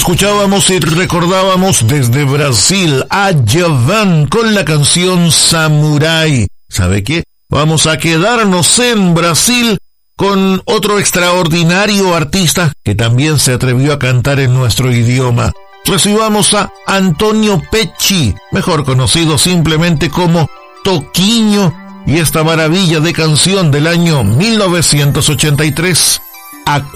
escuchábamos y recordábamos desde Brasil a Djavan con la canción Samurai. ¿Sabe qué? Vamos a quedarnos en Brasil con otro extraordinario artista que también se atrevió a cantar en nuestro idioma. Recibamos a Antonio Pecci, mejor conocido simplemente como Toquinho, y esta maravilla de canción del año 1983,